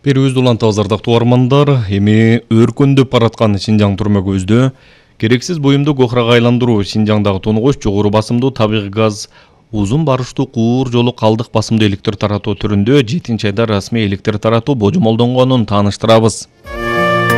Берүүбүздү улантабыз ардактуу угармандар. Эми өркөндөп бараткан Шинжаң түрмө көздө керексиз буюмду кохрага айландыруу Шинжаңдагы тунугуч жогору басымдуу табигый газ узун барыштуу куур жолу калдык басымдуу электр таратуу түрүндө 7 айда расмий электр таратуу божомолдонгонун тааныштырабыз.